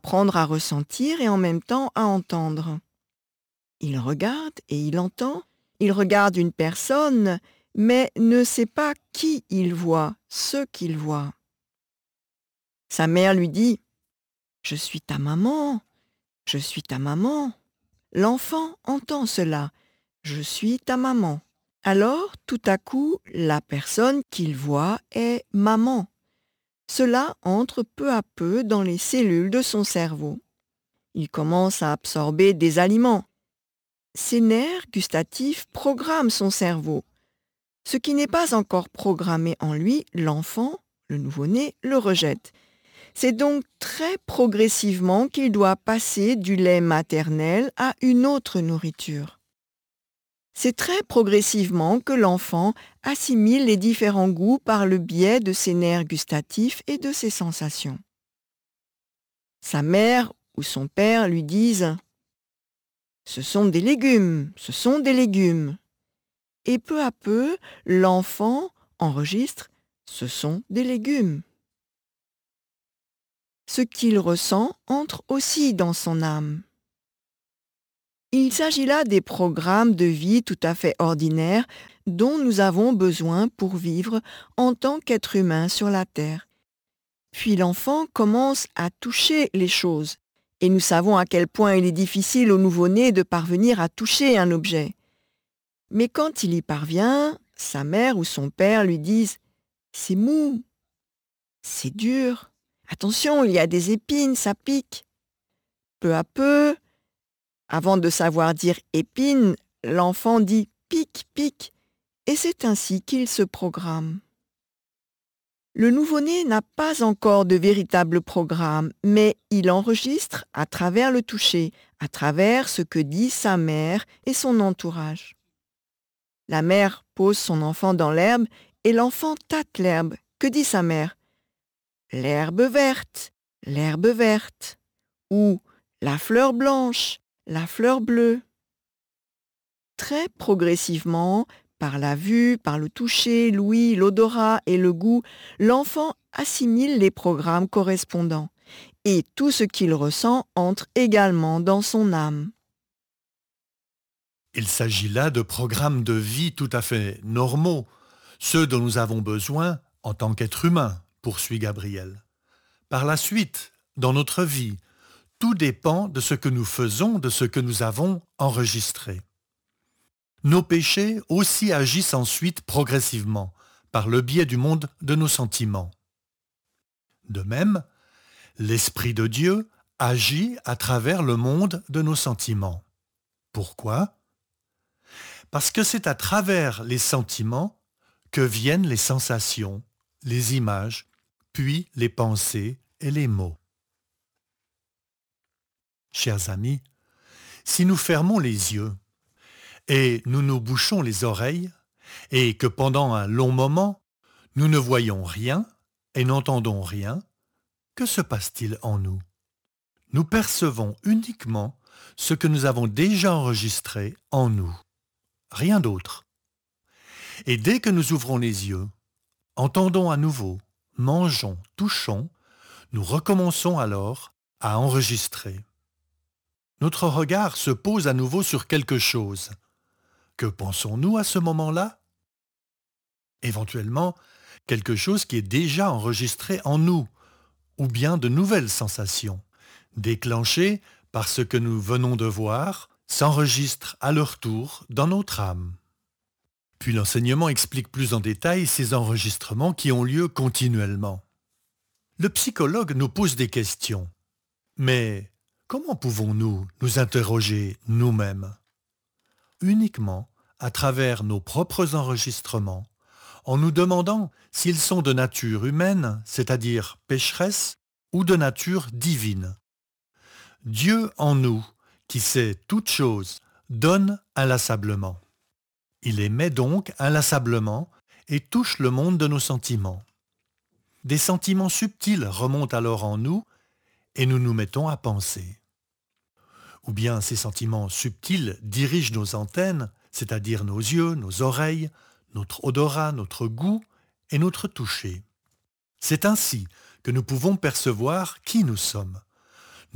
apprendre à ressentir et en même temps à entendre. Il regarde et il entend. Il regarde une personne, mais ne sait pas qui il voit, ce qu'il voit. Sa mère lui dit « Je suis ta maman, je suis ta maman ». L'enfant entend cela « Je suis ta maman ». Alors, tout à coup, la personne qu'il voit est maman. Cela entre peu à peu dans les cellules de son cerveau. Il commence à absorber des aliments. Ses nerfs gustatifs programment son cerveau. Ce qui n'est pas encore programmé en lui, l'enfant, le nouveau-né, le rejette. C'est donc très progressivement qu'il doit passer du lait maternel à une autre nourriture. C'est très progressivement que l'enfant assimile les différents goûts par le biais de ses nerfs gustatifs et de ses sensations. Sa mère ou son père lui disent « Ce sont des légumes, ce sont des légumes ». Et peu à peu, l'enfant enregistre « ce sont des légumes ». Ce qu'il ressent entre aussi dans son âme. Il s'agit là des programmes de vie tout à fait ordinaires dont nous avons besoin pour vivre en tant qu'être humain sur la Terre. Puis l'enfant commence à toucher les choses, et nous savons à quel point il est difficile au nouveau-né de parvenir à toucher un objet. Mais quand il y parvient, sa mère ou son père lui disent « C'est mou, c'est dur, attention, il y a des épines, ça pique ». Peu à peu, avant de savoir dire épine, l'enfant dit pique, pique, et c'est ainsi qu'il se programme. Le nouveau-né n'a pas encore de véritable programme, mais il enregistre à travers le toucher, à travers ce que dit sa mère et son entourage. La mère pose son enfant dans l'herbe et l'enfant tâte l'herbe. Que dit sa mère ? L'herbe verte, l'herbe verte. Ou la fleur blanche, la fleur bleue. Très progressivement, par la vue, par le toucher, l'ouïe, l'odorat et le goût, l'enfant assimile les programmes correspondants. Et tout ce qu'il ressent entre également dans son âme. Il s'agit là de programmes de vie tout à fait normaux, ceux dont nous avons besoin en tant qu'être humain, poursuit Gabriel. Par la suite, dans notre vie, tout dépend de ce que nous faisons, de ce que nous avons enregistré. Nos péchés aussi agissent ensuite progressivement, par le biais du monde de nos sentiments. De même, l'Esprit de Dieu agit à travers le monde de nos sentiments. Pourquoi ? Parce que c'est à travers les sentiments que viennent les sensations, les images, puis les pensées et les mots. Chers amis, si nous fermons les yeux et nous nous bouchons les oreilles et que pendant un long moment, nous ne voyons rien et n'entendons rien, que se passe-t-il en nous ? Nous percevons uniquement ce que nous avons déjà enregistré en nous, rien d'autre. Et dès que nous ouvrons les yeux, entendons à nouveau, mangeons, touchons, nous recommençons alors à enregistrer. Notre regard se pose à nouveau sur quelque chose. Que pensons-nous à ce moment-là ? Éventuellement, quelque chose qui est déjà enregistré en nous, ou bien de nouvelles sensations, déclenchées par ce que nous venons de voir, s'enregistrent à leur tour dans notre âme. Puis l'enseignement explique plus en détail ces enregistrements qui ont lieu continuellement. Le psychologue nous pose des questions. Mais comment pouvons-nous nous interroger nous-mêmes ? Uniquement à travers nos propres enregistrements, en nous demandant s'ils sont de nature humaine, c'est-à-dire pécheresse, ou de nature divine. Dieu en nous, qui sait toutes choses, donne inlassablement. Il émet donc inlassablement et touche le monde de nos sentiments. Des sentiments subtils remontent alors en nous et nous nous mettons à penser. Ou bien ces sentiments subtils dirigent nos antennes, c'est-à-dire nos yeux, nos oreilles, notre odorat, notre goût et notre toucher. C'est ainsi que nous pouvons percevoir qui nous sommes,